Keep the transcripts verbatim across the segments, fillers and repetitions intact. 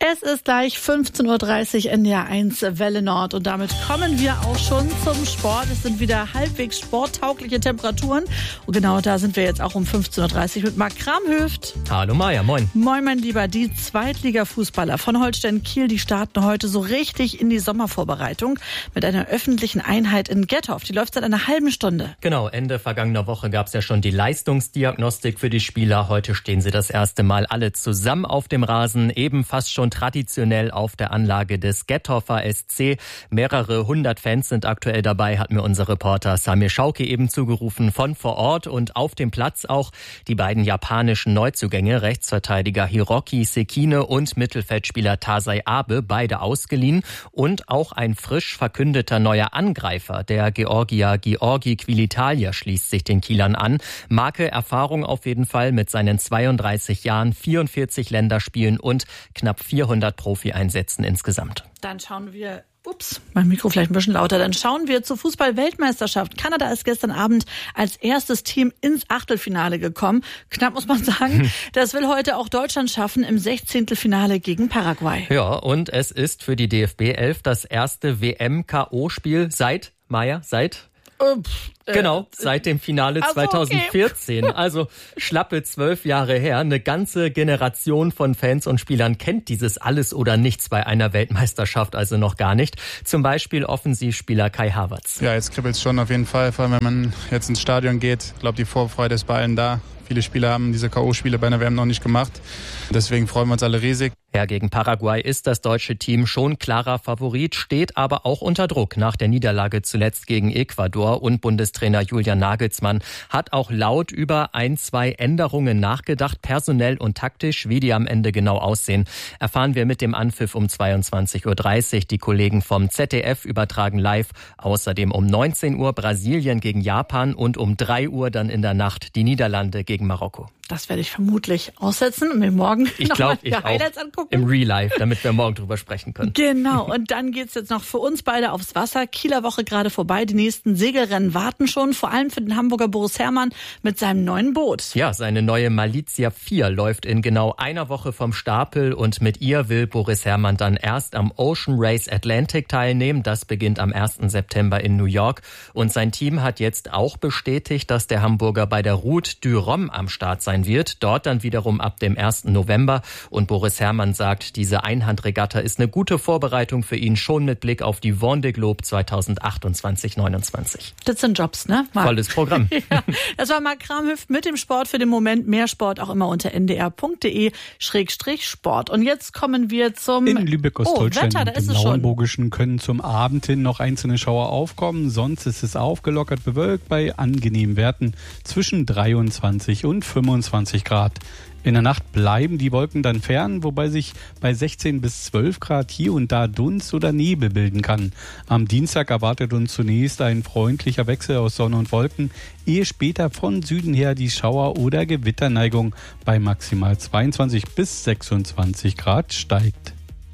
Es ist gleich fünfzehn Uhr dreißig N D R eins Welle Nord und damit kommen wir auch schon zum Sport. Es sind wieder halbwegs sporttaugliche Temperaturen und genau da sind wir jetzt auch um fünfzehn Uhr dreißig mit Marc Kramhöft. Hallo Maja, moin. Moin mein Lieber, die Zweitliga-Fußballer von Holstein Kiel, die starten heute so richtig in die Sommervorbereitung mit einer öffentlichen Einheit in Gethoff. Die läuft seit einer halben Stunde. Genau, Ende vergangener Woche gab es ja schon die Leistungsdiagnostik für die Spieler. Heute stehen sie das erste Mal alle zusammen auf dem Rasen, eben fast schon traditionell auf der Anlage des Gethoffer S C. Mehrere hundert Fans sind aktuell dabei, hat mir unser Reporter Samir Schauke eben zugerufen, von vor Ort und auf dem Platz auch die beiden japanischen Neuzugänge, Rechtsverteidiger Hiroki Sekine und Mittelfeldspieler Tasei Abe, beide ausgeliehen und auch ein frisch verkündeter neuer Angreifer, der Georgier Giorgi Quilitalia, schließt sich den Kielern an. Marke Erfahrung auf jeden Fall mit seinen zweiunddreißig Jahren, vierundvierzig Länderspielen und knapp vierhundert Profi-Einsätzen insgesamt. Dann schauen wir, ups, mein Mikro vielleicht ein bisschen lauter, dann schauen wir zur Fußball-Weltmeisterschaft. Kanada ist gestern Abend als erstes Team ins Achtelfinale gekommen. Knapp muss man sagen. Das will heute auch Deutschland schaffen im Sechzehntelfinale gegen Paraguay. Ja, und es ist für die D F B elf das erste W M-K O-Spiel seit, Maja, seit... Äh, Genau, seit dem Finale also zweitausendvierzehn. Okay. Also schlappe zwölf Jahre her. Eine ganze Generation von Fans und Spielern kennt dieses Alles oder Nichts bei einer Weltmeisterschaft also noch gar nicht. Zum Beispiel Offensivspieler Kai Havertz. Ja, jetzt kribbelt es schon auf jeden Fall, vor allem wenn man jetzt ins Stadion geht. Ich glaube, die Vorfreude ist bei allen da. Viele Spieler haben diese K O-Spiele bei einer W M noch nicht gemacht. Deswegen freuen wir uns alle riesig. Ja, gegen Paraguay ist das deutsche Team schon klarer Favorit, steht aber auch unter Druck nach der Niederlage zuletzt gegen Ecuador. Und Bundestrainer Julian Nagelsmann hat auch laut über ein, zwei Änderungen nachgedacht, personell und taktisch. Wie die am Ende genau aussehen, erfahren wir mit dem Anpfiff um zweiundzwanzig Uhr dreißig. Die Kollegen vom Z D F übertragen live. Außerdem um neunzehn Uhr Brasilien gegen Japan und um drei Uhr dann in der Nacht die Niederlande gegen Marokko. Das werde ich vermutlich aussetzen und mir morgen ich noch glaub, mal die ich Highlights auch angucken. Im Real Life, damit wir morgen drüber sprechen können. Genau, und dann geht's jetzt noch für uns beide aufs Wasser. Kieler Woche gerade vorbei, die nächsten Segelrennen warten schon, vor allem für den Hamburger Boris Herrmann mit seinem neuen Boot. Ja, seine neue Malizia vier läuft in genau einer Woche vom Stapel und mit ihr will Boris Herrmann dann erst am Ocean Race Atlantic teilnehmen. Das beginnt am ersten September in New York und sein Team hat jetzt auch bestätigt, dass der Hamburger bei der Route du Rhum am Start sein wird. Dort dann wiederum ab dem ersten November. Und Boris Herrmann sagt, diese Einhandregatta ist eine gute Vorbereitung für ihn, schon mit Blick auf die Vendée Globe zweitausendachtundzwanzig neunundzwanzig. Das sind Jobs, ne? Marc? Volles Programm. Ja, das war Marc Kramhöft mit dem Sport für den Moment. Mehr Sport auch immer unter n d r punkt d e schrägstrich sport. Und jetzt kommen wir zum... In Lübeck-Ostdeutschland oh, Wetter, da und ist im es schon. Lauenburgischen können zum Abend hin noch einzelne Schauer aufkommen. Sonst ist es aufgelockert bewölkt bei angenehmen Werten zwischen dreiundzwanzig und fünfundzwanzig Grad. In der Nacht bleiben die Wolken dann fern, wobei sich bei sechzehn bis zwölf Grad hier und da Dunst oder Nebel bilden kann. Am Dienstag erwartet uns zunächst ein freundlicher Wechsel aus Sonne und Wolken, ehe später von Süden her die Schauer- oder Gewitterneigung bei maximal zweiundzwanzig bis sechsundzwanzig Grad steigt.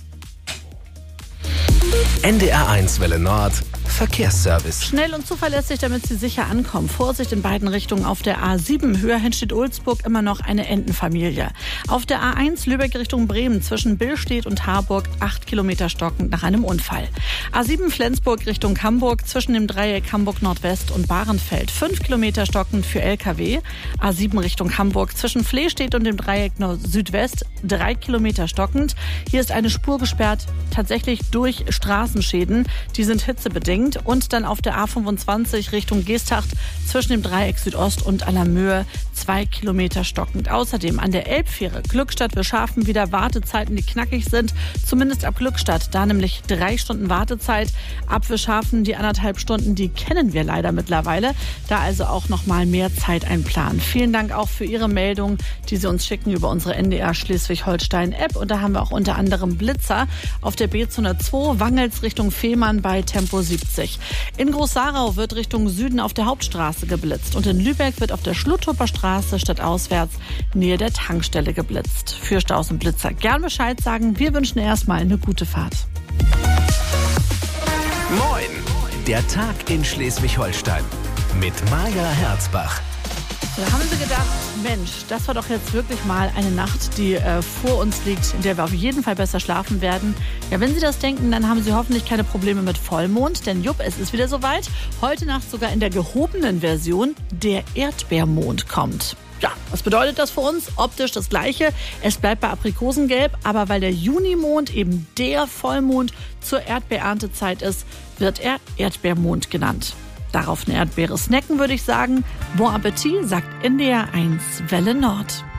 N D R eins Welle Nord Verkehrsservice. Schnell und zuverlässig, damit Sie sicher ankommen. Vorsicht in beiden Richtungen auf der A sieben. Höher hin steht Ulzburg, immer noch eine Entenfamilie. Auf der A eins Lübeck Richtung Bremen zwischen Billstedt und Harburg acht Kilometer stockend nach einem Unfall. A sieben Flensburg Richtung Hamburg zwischen dem Dreieck Hamburg Nordwest und Bahrenfeld fünf Kilometer stockend für L K W. A sieben Richtung Hamburg zwischen Flehstedt und dem Dreieck Nord-Südwest drei Kilometer stockend. Hier ist eine Spur gesperrt, tatsächlich durch Straßenschäden. Die sind hitzebedingt. Und dann auf der A fünfundzwanzig Richtung Geesthacht zwischen dem Dreieck Südost und Allermöhe zwei Kilometer stockend. Außerdem an der Elbfähre Glückstadt wir schaffen wieder Wartezeiten, die knackig sind. Zumindest ab Glückstadt, da nämlich drei Stunden Wartezeit. Ab Wilschafen die anderthalb Stunden, die kennen wir leider mittlerweile. Da also auch noch mal mehr Zeit einplanen. Vielen Dank auch für Ihre Meldung, die Sie uns schicken über unsere N D R Schleswig-Holstein-App. Und da haben wir auch unter anderem Blitzer auf der B zweihundertzwei Wangels Richtung Fehmarn bei Tempo siebzig. In Groß-Sarau wird Richtung Süden auf der Hauptstraße geblitzt und in Lübeck wird auf der Schlutthupper Straße stadtauswärts nähe der Tankstelle geblitzt. Für Staus und Blitzer gern Bescheid sagen. Wir wünschen erstmal eine gute Fahrt. Moin, der Tag in Schleswig-Holstein mit Maja Herzbach. Da haben Sie gedacht, Mensch, das war doch jetzt wirklich mal eine Nacht, die äh, vor uns liegt, in der wir auf jeden Fall besser schlafen werden. Ja, wenn Sie das denken, dann haben Sie hoffentlich keine Probleme mit Vollmond, denn jupp, es ist wieder soweit. Heute Nacht sogar in der gehobenen Version, der Erdbeermond kommt. Ja, was bedeutet das für uns? Optisch das Gleiche. Es bleibt bei Aprikosengelb, aber weil der Junimond eben der Vollmond zur Erdbeeerntezeit ist, wird er Erdbeermond genannt. Darauf eine Erdbeere snacken, würde ich sagen. Bon Appetit, sagt N D R eins Welle Nord.